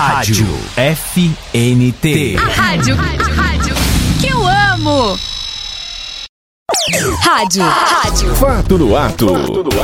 Rádio FNT. A rádio que eu amo. Rádio. Fato no ato.